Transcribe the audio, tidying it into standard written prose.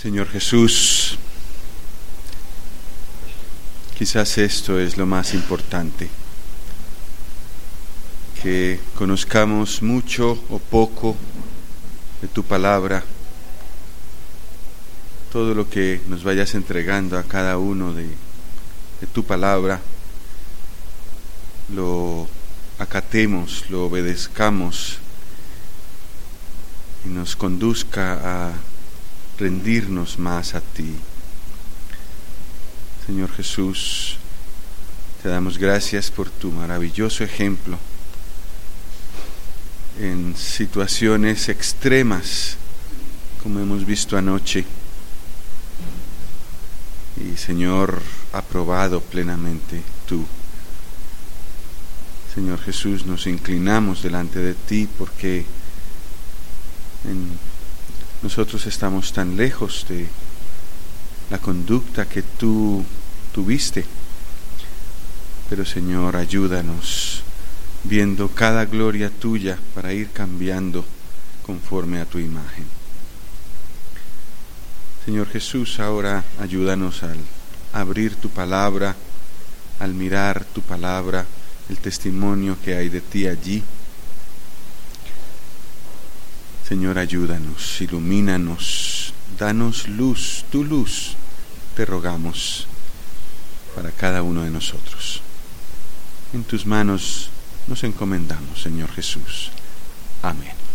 Señor Jesús, quizás esto es lo más importante, que conozcamos mucho o poco de tu palabra, todo lo que nos vayas entregando a cada uno de tu palabra, lo acatemos, lo obedezcamos y nos conduzca a rendirnos más a ti. Señor Jesús, te damos gracias por tu maravilloso ejemplo en situaciones extremas, como hemos visto anoche, y Señor, aprobado plenamente tú. Señor Jesús, nos inclinamos delante de ti porque nosotros estamos tan lejos de la conducta que tú tuviste, pero Señor, ayúdanos viendo cada gloria tuya para ir cambiando conforme a tu imagen. Señor Jesús, ahora ayúdanos al abrir tu palabra, al mirar tu palabra, el testimonio que hay de ti allí. Señor, ayúdanos, ilumínanos, danos luz, tu luz, te rogamos, para cada uno de nosotros. En tus manos nos encomendamos, Señor Jesús. Amén.